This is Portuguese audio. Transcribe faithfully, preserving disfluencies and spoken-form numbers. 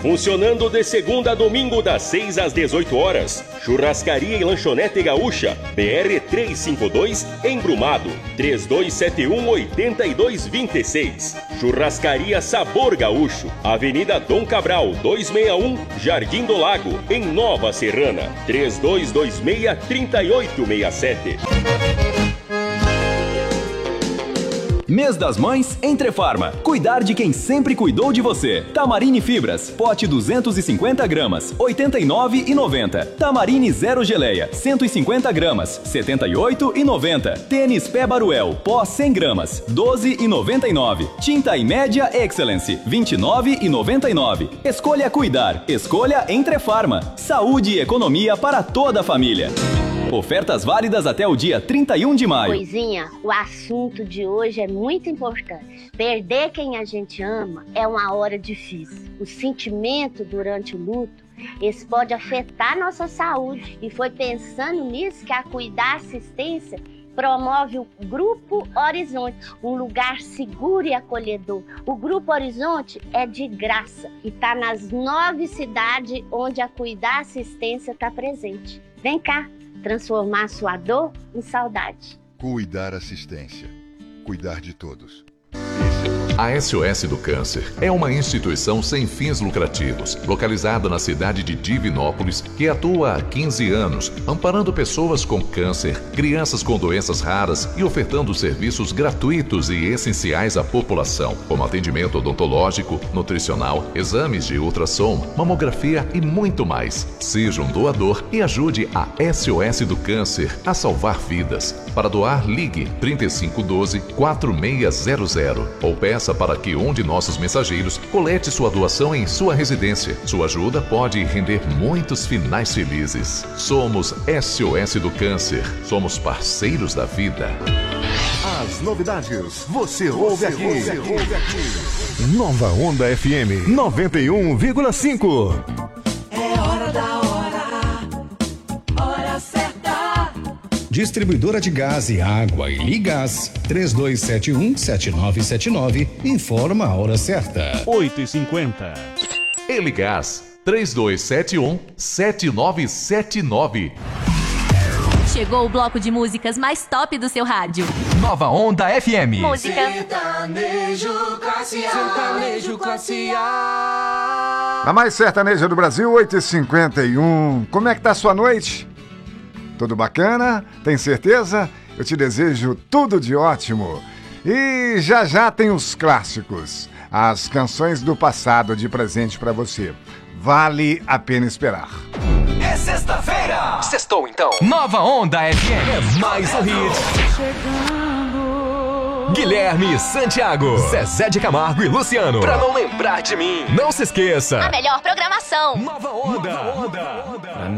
Funcionando de segunda a domingo das seis às dezoito horas. Churrascaria e Lanchonete Gaúcha, B R trezentos e cinquenta e dois, em Brumado, três dois sete um, oito dois dois seis. Churrascaria Sabor Gaúcho, Avenida Dom Cabral, duzentos e sessenta e um, Jardim do Lago, em Nova Serrana, três dois dois seis, três oito seis sete. Mês das Mães, Entrefarma. Cuidar de quem sempre cuidou de você. Tamarine Fibras, pote duzentos e cinquenta gramas, oitenta e nove reais e noventa centavos. Tamarine Zero Geleia, cento e cinquenta gramas, setenta e oito reais e noventa centavos. Tênis Pé Baruel, pó cem gramas, doze reais e noventa e nove centavos. Tinta Imédia Excellence, vinte e nove reais e noventa e nove centavos. Escolha cuidar, escolha Entrefarma. Saúde e economia para toda a família. Ofertas válidas até o dia trinta e um de maio. Coisinha, o assunto de hoje é muito importante. Perder quem a gente ama é uma hora difícil. O sentimento durante o luto, esse pode afetar nossa saúde. E foi pensando nisso que a Cuidar Assistência promove o Grupo Horizonte, um lugar seguro e acolhedor. O Grupo Horizonte é de graça e está nas nove cidades onde a Cuidar Assistência está presente. Vem cá, transformar sua dor em saudade. Cuidar Assistência. Cuidar de todos. A S O S do Câncer é uma instituição sem fins lucrativos, localizada na cidade de Divinópolis, que atua há quinze anos, amparando pessoas com câncer, crianças com doenças raras e ofertando serviços gratuitos e essenciais à população, como atendimento odontológico, nutricional, exames de ultrassom, mamografia e muito mais. Seja um doador e ajude a S O S do Câncer a salvar vidas. Para doar, ligue trinta e cinco doze, quatro seis zero zero ou peça para que um de nossos mensageiros colete sua doação em sua residência. Sua ajuda pode render muitos finais felizes. Somos S O S do Câncer. Somos parceiros da vida. As novidades você ouve aqui. Você ouve aqui. Nova Onda F M noventa e um vírgula cinco. É hora da hora. Hora certa. Distribuidora de gás e água e Ligás, três dois sete um, sete nove sete nove, informa a hora certa. oito e cinquenta. Eligás, três dois sete um, sete nove sete nove. Chegou o bloco de músicas mais top do seu rádio. Nova Onda F M. Música. Sertanejo classe A. Sertanejo classe A. A mais sertaneja do Brasil, oito e cinquenta e um. Como é que tá a sua noite? Tudo bacana? Tem certeza? Eu te desejo tudo de ótimo. E já já tem os clássicos, as canções do passado de presente pra você. Vale a pena esperar. É sexta-feira! Sextou então. Nova Onda F M. É mais um hit. Chegando. Guilherme Santiago, Zezé de Camargo e Luciano. Pra não lembrar de mim. Não se esqueça. A melhor programação. Nova Onda. Nova Onda.